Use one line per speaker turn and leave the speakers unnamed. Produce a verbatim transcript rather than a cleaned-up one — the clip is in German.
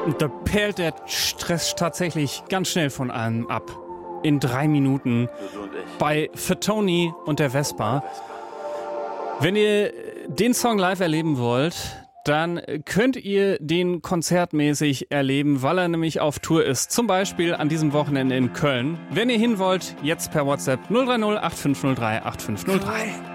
Und da perlt der Stress tatsächlich ganz schnell von einem ab. In drei Minuten bei Fatoni und der Vespa. Wenn ihr den Song live erleben wollt, dann könnt ihr den konzertmäßig erleben, weil er nämlich auf Tour ist. Zum Beispiel an diesem Wochenende in Köln. Wenn ihr hin wollt, jetzt per WhatsApp null drei null acht fünf null drei acht fünf null drei.